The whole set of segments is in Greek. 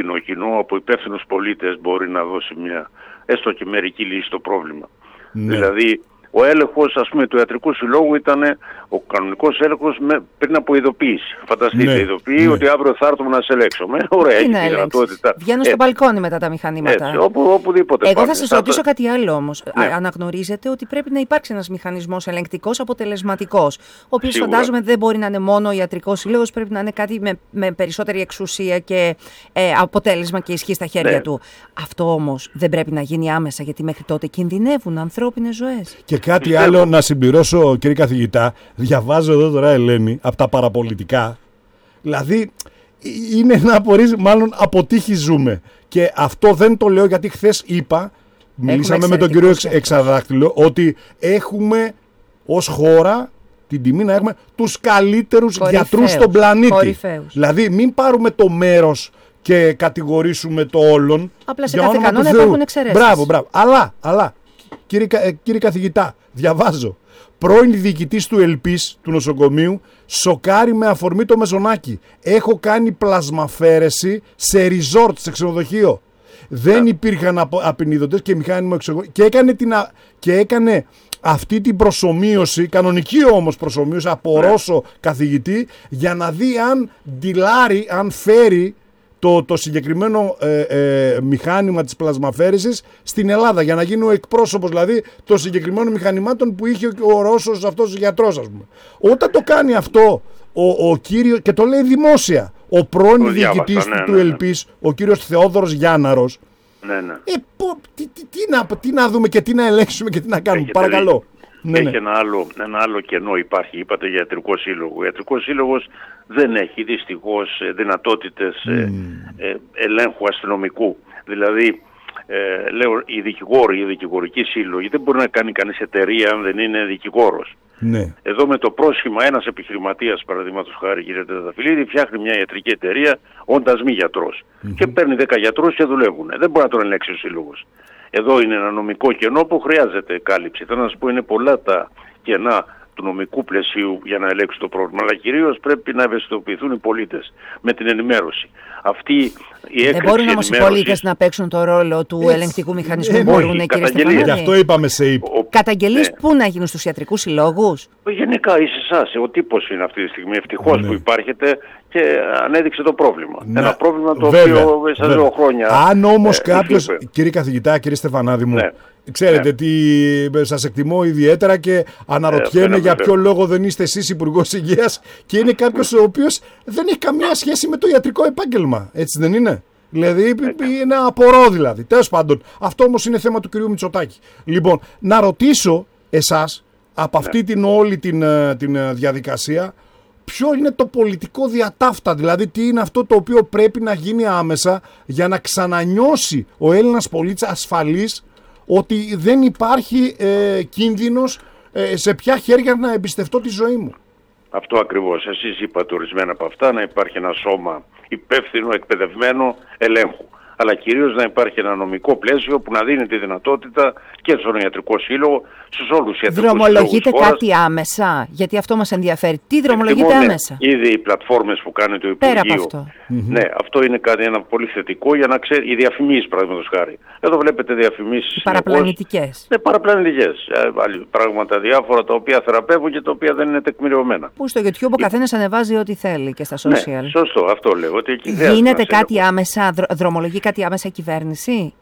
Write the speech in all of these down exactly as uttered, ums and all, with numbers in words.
υπεύθυνο κοινό, από υπεύθυνους πολίτες μπορεί να δώσει μια έστω και μερική λύση στο πρόβλημα. Ναι. Δηλαδή, ο έλεγχος, ας πούμε, του Ιατρικού Συλλόγου ήταν ο κανονικός έλεγχος με, πριν από ειδοποίηση. Φανταστείτε, ναι, ειδοποιεί, ναι, ότι αύριο θα έρθουμε να σε ελέγξουμε. Ωραία, έχει τη δυνατότητα. Βγαίνουν στο μπαλκόνι μετά τα μηχανήματα. Έτσι, όπου, οπουδήποτε. Εγώ πάνε. θα σας ρωτήσω κάτι άλλο όμως. Ναι. Αναγνωρίζετε ότι πρέπει να υπάρξει ένας μηχανισμός ελεγκτικός αποτελεσματικός, ο οποίος φαντάζομαι δεν μπορεί να είναι μόνο ο Ιατρικός Σύλλογος, πρέπει να είναι κάτι με, με περισσότερη εξουσία και ε, αποτέλεσμα και ισχύ στα χέρια, ναι, του. Αυτό όμως δεν πρέπει να γίνει άμεσα, γιατί μέχρι τότε κινδυνεύουν ανθρώπινες ζωές. Και κάτι Πιστεύω. άλλο να συμπληρώσω, κύριε καθηγητά, διαβάζω εδώ τώρα, Ελένη, από τα παραπολιτικά. Δηλαδή, είναι να απορρίζει, μάλλον από τύχη ζούμε. Και αυτό δεν το λέω γιατί χθες είπα, μιλήσαμε με τον κύριο Εξ, Εξαδάκτυλο, ότι έχουμε ως χώρα την τιμή να έχουμε τους καλύτερους κορυφαίους γιατρούς στον πλανήτη. Κορυφαίους. Δηλαδή, μην πάρουμε το μέρος και κατηγορήσουμε το όλον. Απλά σε κάθε κανόνα υπάρχουν εξαιρέσεις. Μπράβο, μπράβο. Αλλά, αλλά κύριε, κύριε καθηγητά, διαβάζω. Πρώην διοικητής του Ελπίς, του νοσοκομείου, σοκάρει με αφορμή το Μεζονάκι. Έχω κάνει πλασμαφέρεση σε resort, σε ξενοδοχείο. Δεν υπήρχαν απεινίδωτες και μηχάνημα εξωγό. Και έκανε, την, και έκανε αυτή την προσομοίωση, κανονική όμως προσομοίωση, από Ρώσο καθηγητή, για να δει αν ντυλάρει, αν φέρει Το, το συγκεκριμένο ε, ε, μηχάνημα της πλασμαφέρεσης στην Ελλάδα, για να γίνει ο εκπρόσωπος δηλαδή των συγκεκριμένων μηχανημάτων που είχε ο, ο Ρώσος αυτός ο γιατρός, ας πούμε. Όταν το κάνει αυτό ο, ο κύριος, και το λέει δημόσια, ο πρώην διοικητής ναι, του ναι, ναι. Ελπίς, ο κύριος Θεόδωρος Γιάνναρος, ναι, ναι. Ε, πω, τι, τι, τι, να, τι να δούμε και τι να ελέγξουμε και τι να κάνουμε, Έχετε παρακαλώ. Ναι, έχει ναι. Ένα, άλλο, ένα άλλο κενό υπάρχει, είπατε για Ιατρικό Σύλλογο. Ο Ιατρικός Σύλλογος δεν έχει δυστυχώς δυνατότητες mm. ε, ελέγχου αστυνομικού. Δηλαδή, ε, λέω, οι δικηγόροι, οι δικηγορικοί σύλλογοι δεν μπορεί να κάνει κανείς εταιρεία αν δεν είναι δικηγόρος. Ναι. Εδώ με το πρόσχημα ένας επιχειρηματίας, παραδείγματος χάρη κύριε Τεταφυλλίδη, φτιάχνει μια ιατρική εταιρεία όντας μη γιατρός. Mm-hmm. Και παίρνει δέκα γιατρούς και δουλεύουν. Δεν μπορεί να τον ελέγξει ο σύλλογος. Εδώ είναι ένα νομικό κενό που χρειάζεται κάλυψη. Θέλω να σας πω, είναι πολλά τα κενά του νομικού πλαισίου για να ελέγξει το πρόβλημα. Αλλά κυρίως πρέπει να ευαισθητοποιηθούν οι πολίτες με την ενημέρωση. Αυτή η έκρηξη. Δεν μπορούν όμως οι πολίτες να παίξουν το ρόλο του Έτσι. ελεγκτικού μηχανισμού. Ε, μπορούν, ε, κύριε Στεφανάδη. Γι' αυτό είπαμε σε ύπ. Καταγγελίες ναι. πού να γίνουν, στους ιατρικούς συλλόγους? Γενικά εις εσάς, ο τύπος είναι αυτή τη στιγμή ευτυχώς ναι. που υπάρχετε και ανέδειξε το πρόβλημα. Ναι. Ένα πρόβλημα το βέβαια, οποίο σας λέω χρόνια. Αν όμως ε, κάποιος, κύριε καθηγητά, κύριε Στεφανάδη μου, ναι. ξέρετε ναι. τι σας εκτιμώ ιδιαίτερα και αναρωτιέμαι ε, για ποιο λόγο δεν είστε εσείς Υπουργός Υγείας και είναι κάποιος ο οποίος δεν έχει καμία σχέση με το ιατρικό επάγγελμα. Έτσι δεν είναι? Δηλαδή είναι απορώ δηλαδή. Τέλος πάντων, αυτό όμως είναι θέμα του κυρίου Μητσοτάκη. Λοιπόν, να ρωτήσω εσάς από αυτή ναι. την όλη την, την διαδικασία, ποιο είναι το πολιτικό διατάφτα, δηλαδή τι είναι αυτό το οποίο πρέπει να γίνει άμεσα για να ξανανιώσει ο Έλληνας πολίτης ασφαλής ότι δεν υπάρχει ε, κίνδυνος ε, σε ποια χέρια να εμπιστευτώ τη ζωή μου. Αυτό ακριβώς. Εσείς είπατε ορισμένα από αυτά, να υπάρχει ένα σώμα υπεύθυνο, εκπαιδευμένο ελέγχου. Αλλά κυρίως να υπάρχει ένα νομικό πλαίσιο που να δίνει τη δυνατότητα και στον Ιατρικό Σύλλογο, στους όλους τους ιατρικούς σύλλογους. Δρομολογείται κάτι άμεσα, γιατί αυτό μας ενδιαφέρει. Τι δρομολογείται άμεσα? Ήδη οι πλατφόρμες που κάνει το Υπουργείο. Πέρα από αυτό. Ναι, αυτό είναι κάτι ένα πολύ θετικό για να ξέρει. Οι διαφημίσεις, παραδείγματος χάρη. Εδώ βλέπετε διαφημίσεις. Παραπλανητικές. Ναι, παραπλανητικές. Πράγματα διάφορα τα οποία θεραπεύουν και τα οποία δεν είναι τεκμηριωμένα. Που στο YouTube ο καθένας ανεβάζει ό,τι θέλει και στα social. Ναι, σωστό, αυτό λέω. Ότι γίνεται κάτι άμεσα, δρομολογεί κάτι άμεσα η κυβέρνηση?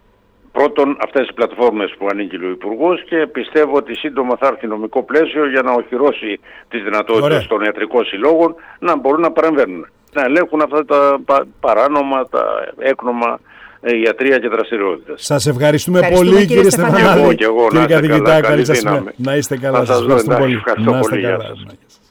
Πρώτον, αυτές οι πλατφόρμες που ανήκει ο Υπουργός, και πιστεύω ότι σύντομα θα έρθει νομικό πλαίσιο για να οχυρώσει τις δυνατότητες των ιατρικών συλλόγων να μπορούν να παρεμβαίνουν, να ελέγχουν αυτά τα παράνομα, τα έκνομα ιατρία και δραστηριότητες. Σας ευχαριστούμε, ευχαριστούμε πολύ κύριε Στεφανάδη. Κύριε καθηγητά, καλή σας μέρα. Να είστε καλά. Σας ευχαριστώ πολύ. Να είστε καλά.